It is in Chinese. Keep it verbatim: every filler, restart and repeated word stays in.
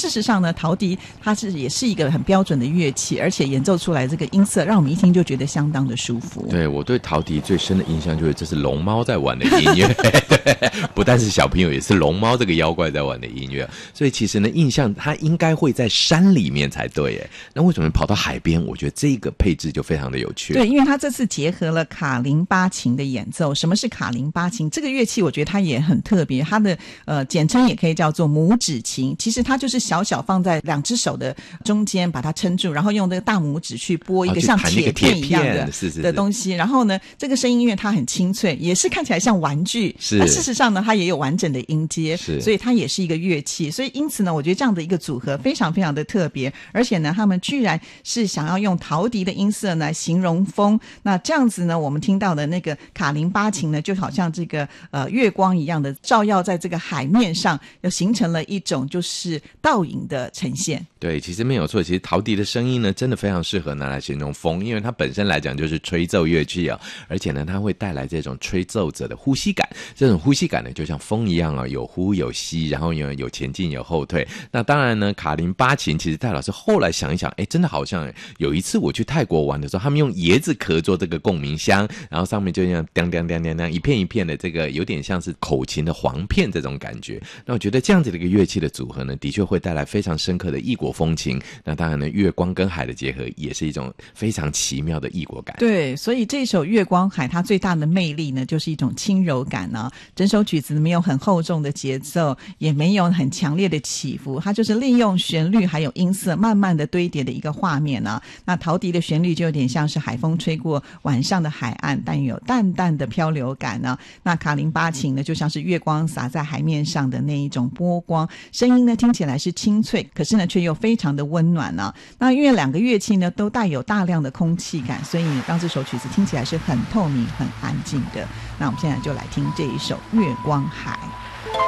事实上呢，陶笛它是也是一个很标准的乐器，而且演奏出来这个音色让我们一听就觉得相当的舒服。 对，我对陶笛最深的印象就是这是龙猫在玩的音乐对，不但是小朋友，也是龙猫这个妖怪在玩的音乐。所以其实呢，印象它应该会在山里面才对耶，那为什么跑到海边？我觉得这个配置就非常的有趣。 对，因为它这次结合了卡林巴琴的演奏。什么是卡林巴琴？这个乐器我觉得它也很特别，它的呃简称也可以叫做拇指琴。其实它就是小小放在两只手的中间，把它撑住，然后用这个大拇指去拨一个像铁片一样的是是是的东西。然后呢，这个声音乐它很清脆，也是看起来像玩具， 是。 但事实上呢，它也有完整的音阶， 是， 所以它也是一个乐器。所以因此呢，我觉得这样的一个组合非常非常的特别，而且呢，他们居然是想要用陶笛的音色呢形容风。那这样子呢，我们听到的那个卡林巴琴呢，就好像这个呃月光一样的照耀在这个海面上，又形成了一种就是倒影的呈现。 对，其实没有错，其实陶笛的声音呢真的非常适合拿来形容风，因为它本身来讲就是吹奏乐器啊、哦，而且呢它会带来这种吹奏者的呼吸感，这种呼吸感呢就像风一样啊、哦，有呼有吸，然后有有前进有后退。那当然呢，卡林巴琴其实戴老师后来想一想，哎，真的好像有一次我去泰国玩的时候，他们用椰子壳做这个共鸣箱，然后上面就这样叮叮叮叮叮一片一片的，这个有点像是口琴的簧片这种感觉。那我觉得这样子的一个乐器的组合呢，的确会带来非常深刻的异国风情。那当然呢，月光跟海的结合也是一种非常奇妙的异国感。 对，所以这首《月光海》它最大的魅力呢，就是一种轻柔感呢、啊。整首曲子没有很厚重的节奏，也没有很强烈的起伏，它就是利用旋律还有音色慢慢的堆叠的一个画面啊。那陶笛的旋律就有点像是海风吹过晚上的海岸，但有淡淡的漂流感呢、啊。那卡林巴琴呢，就像是月光洒在海面上的那一种波光，声音呢听起来是清脆，可是呢却又非常的温暖啊。那因为两个乐器呢都带有大量的空气感，所以让这首曲子听起来是很透明很安静的。那我们现在就来听这一首《月光海》。